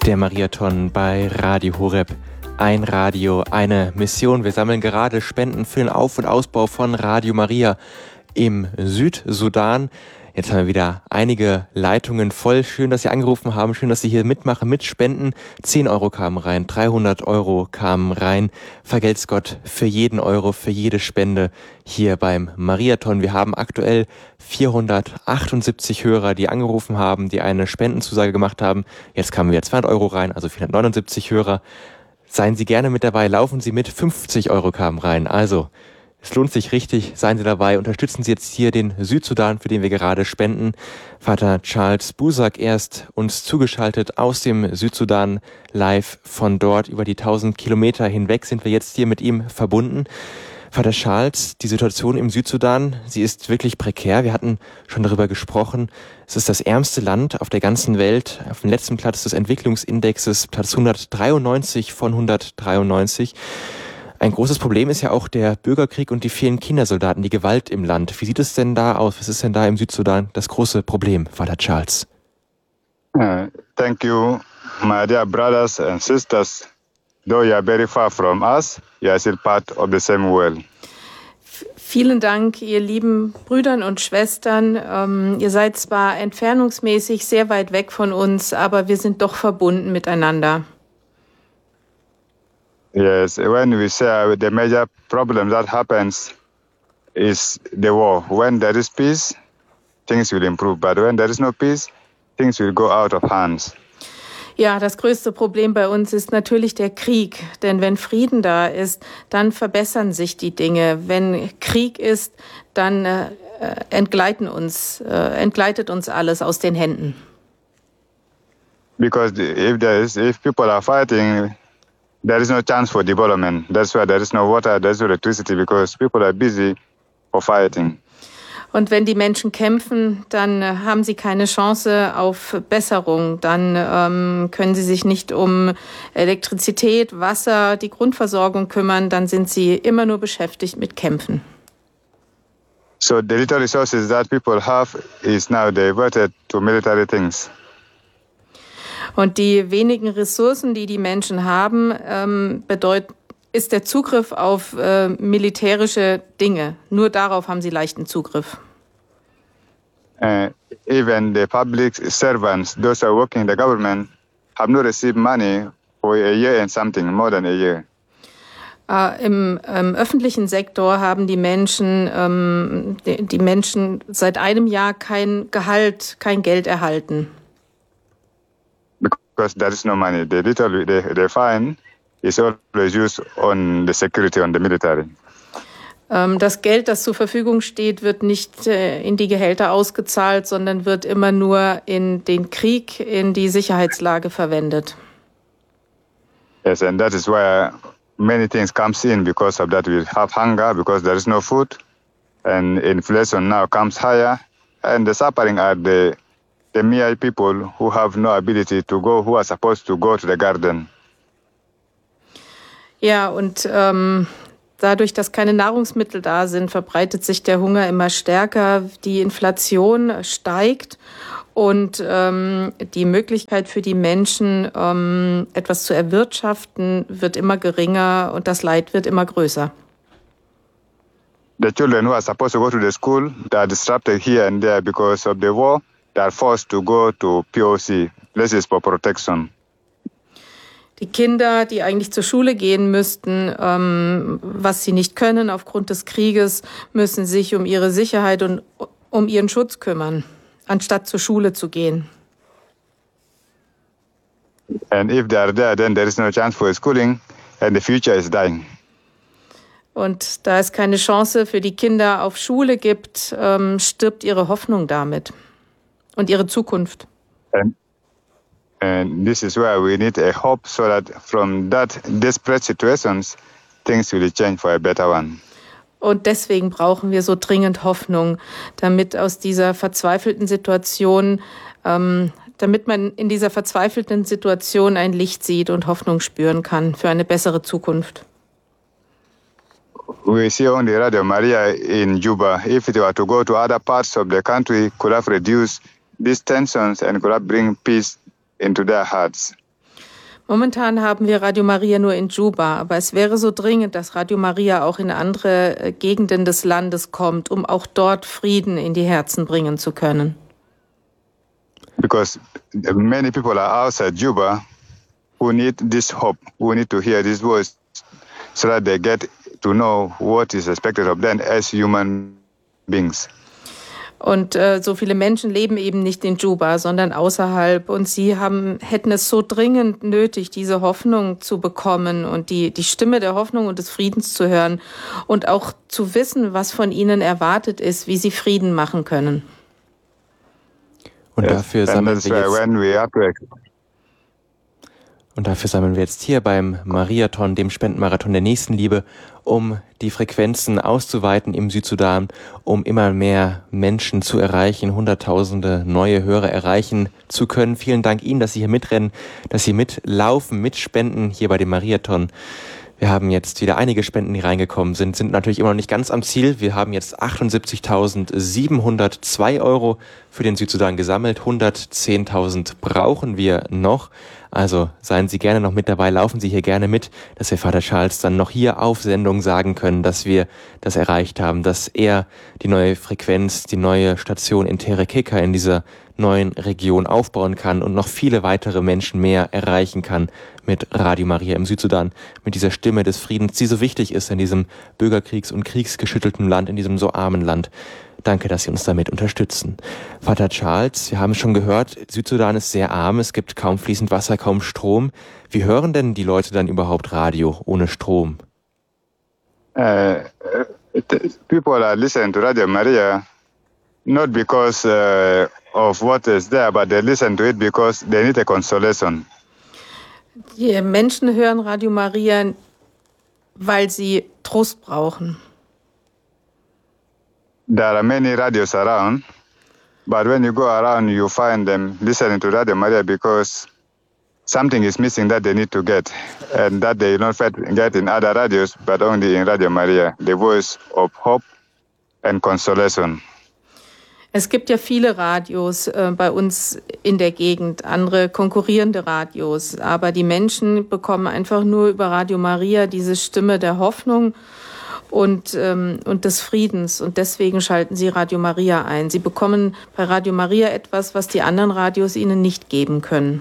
Der Mariathon bei Radio Horeb. Ein Radio, eine Mission. Wir sammeln gerade Spenden für den Auf- und Ausbau von Radio Maria im Südsudan. Jetzt haben wir wieder einige Leitungen voll. Schön, dass Sie angerufen haben. Schön, dass Sie hier mitmachen, mitspenden. 10 Euro kamen rein, 300 Euro kamen rein. Vergelt's Gott für jeden Euro, für jede Spende hier beim Mariathon. Wir haben aktuell 478 Hörer, die angerufen haben, die eine Spendenzusage gemacht haben. Jetzt kamen wieder 200 Euro rein, also 479 Hörer. Seien Sie gerne mit dabei, laufen Sie mit. 50 Euro kamen rein. Also, es lohnt sich richtig, seien Sie dabei, unterstützen Sie jetzt hier den Südsudan, für den wir gerade spenden. Vater Charles Busak erst uns zugeschaltet aus dem Südsudan, live von dort über die 1000 Kilometer hinweg sind wir jetzt hier mit ihm verbunden. Vater Charles, die Situation im Südsudan, sie ist wirklich prekär. Wir hatten schon darüber gesprochen. Es ist das ärmste Land auf der ganzen Welt, auf dem letzten Platz des Entwicklungsindexes, Platz 193 von 193. Ein großes Problem ist ja auch der Bürgerkrieg und die vielen Kindersoldaten, die Gewalt im Land. Wie sieht es denn da aus? Was ist denn da im Südsudan das große Problem, Vater Charles? Thank you, my dear brothers and sisters. Though you are very far from us, you are still part of the same world. Vielen Dank, ihr lieben Brüdern und Schwestern. Ihr seid zwar entfernungsmäßig sehr weit weg von uns, aber wir sind doch verbunden miteinander. Yes, when we say the major problem that happens is the war. When there is peace, things will improve. But when there is no peace, things will go out of hands. Ja, das größte Problem bei uns ist natürlich der Krieg. Denn wenn Frieden da ist, dann verbessern sich die Dinge. Wenn Krieg ist, dann entgleitet uns alles aus den Händen. Because if people are fighting, there is no chance for development. That's why there is no water, there is no electricity, because people are busy for fighting. Und wenn die Menschen kämpfen, dann haben sie keine Chance auf Besserung. Dann können sie sich nicht um Elektrizität, Wasser, die Grundversorgung kümmern. Dann sind sie immer nur beschäftigt mit Kämpfen. So the little resources that people have is now diverted to military things. Und die wenigen Ressourcen, die die Menschen haben, ist der Zugriff auf militärische Dinge. Nur darauf haben sie leichten Zugriff. Even the public servants, those who are working in the government, have not received money for a year and something, more than a year. Im öffentlichen Sektor haben die Menschen seit einem Jahr kein Geld erhalten. Because there is no money. The little they find is always used on the security, on the military. Das Geld, das zur Verfügung steht, wird nicht in die Gehälter ausgezahlt, sondern wird immer nur in den Krieg, in die Sicherheitslage verwendet. Yes, and that is why many things comes in because of that. We have hunger because there is no food, and inflation now comes higher, and the suffering are the mere people who have no ability to go, who are supposed to go to the garden. Ja, und dadurch, dass keine Nahrungsmittel da sind, verbreitet sich der Hunger immer stärker. Die Inflation steigt und die Möglichkeit für die Menschen, etwas zu erwirtschaften, wird immer geringer und das Leid wird immer größer. The children who are supposed to go to the school, they are disrupted here and there because of the war. They are forced to go to POC, places for protection. Die Kinder, die eigentlich zur Schule gehen müssten, was sie nicht können aufgrund des Krieges, müssen sich um ihre Sicherheit und um ihren Schutz kümmern, anstatt zur Schule zu gehen. And if they are there, then there is no chance for schooling and the future is dying. Und da es keine Chance für die Kinder auf Schule gibt, stirbt ihre Hoffnung damit und ihre Zukunft. And this is why we need a hope so that from that desperate situations, things will change for a better one. Und deswegen brauchen wir so dringend Hoffnung, damit aus dieser verzweifelten Situation, damit man in dieser verzweifelten Situation ein Licht sieht und Hoffnung spüren kann für eine bessere Zukunft. We see only Radio Maria in Juba. If it were to go to other parts of the country, could have reduced these tensions and could have bring peace into their hearts. Momentan haben wir Radio Maria nur in Juba, aber es wäre so dringend, dass Radio Maria auch in andere Gegenden des Landes kommt, um auch dort Frieden in die Herzen bringen zu können. Because many people are outside Juba who need this hope, who need to hear this voice so that they get to know what is expected of them as human beings. Und so viele Menschen leben eben nicht in Juba, sondern außerhalb. Und sie hätten es so dringend nötig, diese Hoffnung zu bekommen und die Stimme der Hoffnung und des Friedens zu hören und auch zu wissen, was von ihnen erwartet ist, wie sie Frieden machen können. Und dafür sammeln wir jetzt hier beim Mariathon, dem Spendenmarathon der Nächstenliebe, um die Frequenzen auszuweiten im Südsudan, um immer mehr Menschen zu erreichen, Hunderttausende neue Hörer erreichen zu können. Vielen Dank Ihnen, dass Sie hier mitrennen, dass Sie mitlaufen, mitspenden hier bei dem Mariathon. Wir haben jetzt wieder einige Spenden, die reingekommen sind natürlich immer noch nicht ganz am Ziel. Wir haben jetzt 78.702 € für den Südsudan gesammelt. 110.000 brauchen wir noch. Also seien Sie gerne noch mit dabei, laufen Sie hier gerne mit, dass wir Vater Charles dann noch hier auf Sendung sagen können, dass wir das erreicht haben, dass er die neue Frequenz, die neue Station in Terekeka in dieser neuen Region aufbauen kann und noch viele weitere Menschen mehr erreichen kann mit Radio Maria im Südsudan, mit dieser Stimme des Friedens, die so wichtig ist in diesem bürgerkriegs- und kriegsgeschüttelten Land, in diesem so armen Land. Danke, dass Sie uns damit unterstützen. Vater Charles, wir haben es schon gehört, Südsudan ist sehr arm, es gibt kaum fließend Wasser, kaum Strom. Wie hören denn die Leute dann überhaupt Radio ohne Strom? People are listening to Radio Maria not because of what is there, but they listen to it because they need a consolation. Die Menschen hören Radio Maria, weil sie Trost brauchen. There are many radios around, but when you go around, you find them listening to Radio Maria because something is missing that they need to get, and that they don't get in other radios, but only in Radio Maria, the voice of hope and consolation. Es gibt ja viele Radios bei uns in der Gegend, andere konkurrierende Radios, aber die Menschen bekommen einfach nur über Radio Maria diese Stimme der Hoffnung und des Friedens, und deswegen schalten sie Radio Maria ein. Sie bekommen bei Radio Maria etwas, was die anderen Radios ihnen nicht geben können.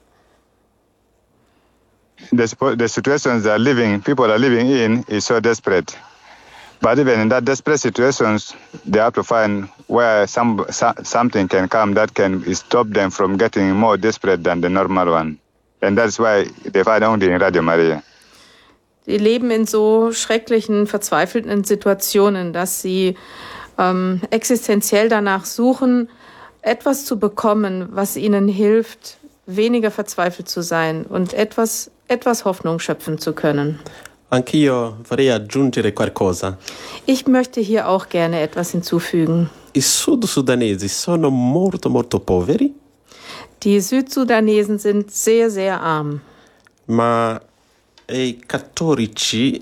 The situations people are living in is so desperate. But even in that desperate situations, they have to find where something can come that can stop them from getting more desperate than the normal one. And that's why they find only in Radio Maria. Sie leben in so schrecklichen, verzweifelten Situationen, dass sie existenziell danach suchen, etwas zu bekommen, was ihnen hilft, weniger verzweifelt zu sein und etwas Hoffnung schöpfen zu können. Anch'io vorrei aggiungere qualcosa. Ich möchte hier auch gerne etwas hinzufügen. I sud-sudanesi sono molto molto poveri. Die Südsudanesen sind sehr, sehr arm. Ma i cattolici,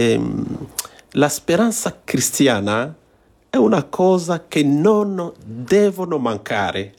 la speranza cristiana è una cosa che non devono mancare.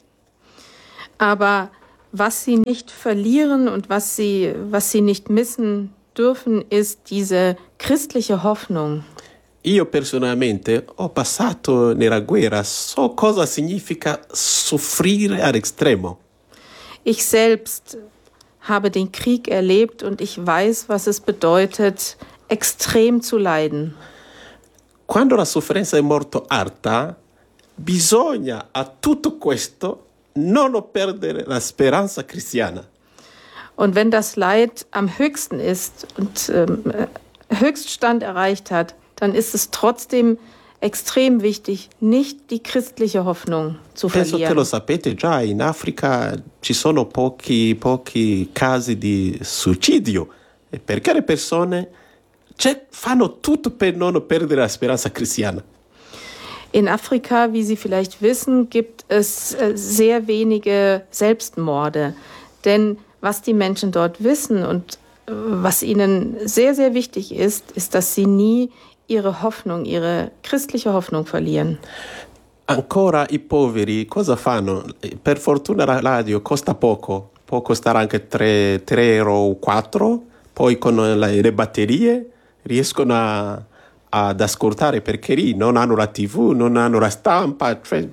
Aber was sie nicht verlieren und was sie nicht missen dürfen, ist diese christliche Hoffnung. Io personalmente ho passato nella guerra, so cosa significa soffrire all'estremo. Ich selbst habe den Krieg erlebt und ich weiß, was es bedeutet, extrem zu leiden. Quando la sofferenza è molto alta, bisogna a tutto questo non perdere la speranza cristiana. Und wenn das Leid am höchsten ist und Höchststand erreicht hat, dann ist es trotzdem extrem wichtig, nicht die christliche Hoffnung zu verlieren. Penso che lo sapete già, in Africa ci sono pochi casi di suicidio, e perché le persone fanno tutto per non perdere la speranza cristiana. In Afrika, wie Sie vielleicht wissen, gibt es sehr wenige Selbstmorde, denn was die Menschen dort wissen und was ihnen sehr, sehr wichtig ist, ist, dass sie nie ihre Hoffnung, ihre christliche Hoffnung verlieren. Ancora i poveri cosa fanno? Per fortuna la radio costa poco. può costare anche 3 euro o 4, poi con le batterie riescono ad ascoltare perché lì non hanno la TV, non hanno la stampa, cioè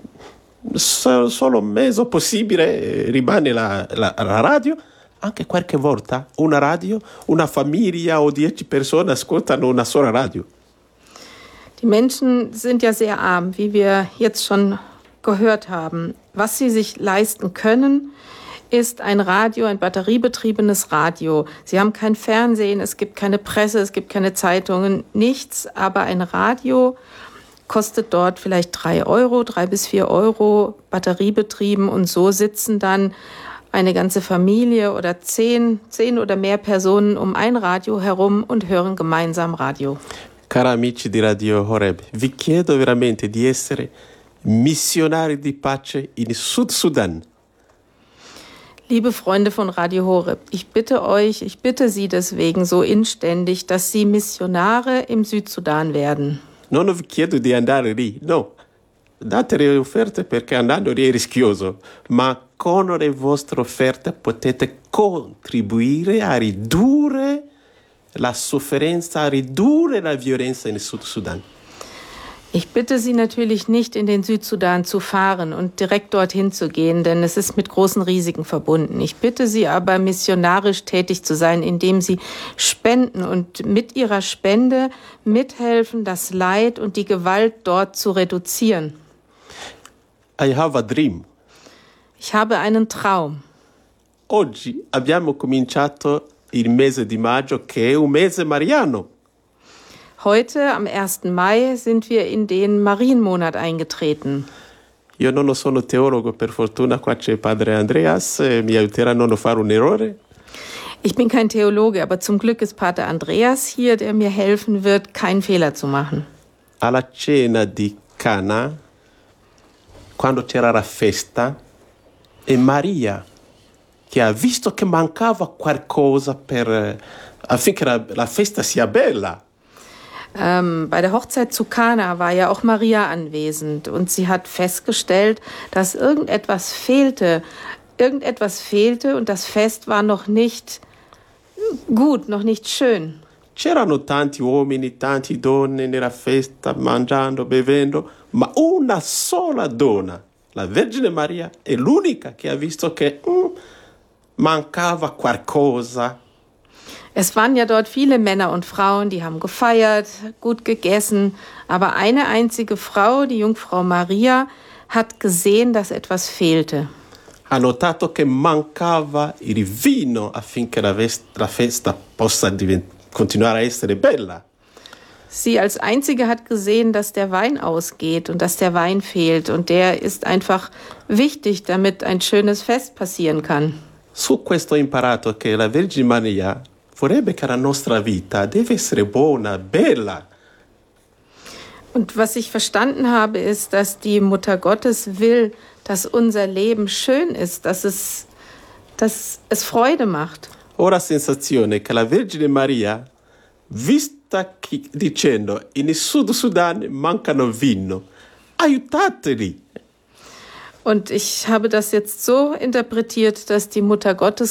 solo mezzo possibile rimane la radio. Anche qualche volta una radio, una Familie o 10 persone ascoltano una sola radio. Die Menschen sind ja sehr arm, wie wir jetzt schon gehört haben. Was sie sich leisten können, ist ein Radio, ein batteriebetriebenes Radio. Sie haben kein Fernsehen, es gibt keine Presse, es gibt keine Zeitungen, nichts. Aber ein Radio kostet dort vielleicht 3 Euro, 3 bis 4 Euro, batteriebetrieben. Und so sitzen dann eine ganze Familie oder 10 oder mehr Personen um ein Radio herum und hören gemeinsam Radio. Cari amici di Radio Horeb, vi chiedo veramente di essere missionari di pace in Sud Sudan. Liebe Freunde von Radio Horeb, ich bitte Sie deswegen so inständig, dass Sie Missionare im Südsudan werden. Non vi chiedo di andare lì, no. Date le offerte perché andando lì è rischioso, ma con le vostre offerte potete contribuire a ridurre la sofferenza, a ridurre la violenza in Sud Sudan. Ich bitte Sie natürlich nicht, in den Südsudan zu fahren und direkt dorthin zu gehen, denn es ist mit großen Risiken verbunden. Ich bitte Sie aber, missionarisch tätig zu sein, indem Sie spenden und mit Ihrer Spende mithelfen, das Leid und die Gewalt dort zu reduzieren. I have a dream. Ich habe einen Traum. Oggi abbiamo cominciato il mese di maggio, che è un mese mariano. Heute, am 1. Mai, sind wir in den Marienmonat eingetreten. Io non sono teologo, per fortuna qua c'è padre Andreas, mi aiuterà a non fare un errore. Ich bin kein Theologe, aber zum Glück ist Pater Andreas hier, der mir helfen wird, keinen Fehler zu machen. Alla cena di Cana, quando c'era la festa, è Maria che ha visto che mancava qualcosa affinché la festa sia bella. Bei der Hochzeit zu Kana war ja auch Maria anwesend und sie hat festgestellt, dass irgendetwas fehlte und das Fest war noch nicht gut, noch nicht schön. C'erano tanti uomini, tanti donne nella festa, mangiando, bevendo, ma una sola donna, la Vergine Maria, è l'unica che ha visto che mancava qualcosa. Es waren ja dort viele Männer und Frauen, die haben gefeiert, gut gegessen, aber eine einzige Frau, die Jungfrau Maria, hat gesehen, dass etwas fehlte. Ha notato che mancava il vino affinché la festa possa continuare a essere bella. Sie als Einzige hat gesehen, dass der Wein ausgeht und dass der Wein fehlt. Und der ist einfach wichtig, damit ein schönes Fest passieren kann. Su questo ho imparato che la Vergine Maria vorrebbe che la nostra vita deve essere buona, bella. Und was ich verstanden habe, ist, dass die Mutter Gottes will, dass unser Leben schön ist, dass es Freude macht. Ho la sensazione che la Vergine Maria, vista dicendo in Sud Sudan mancano vino, aiutateli. Und ich habe das jetzt so interpretiert, dass die Mutter Gottes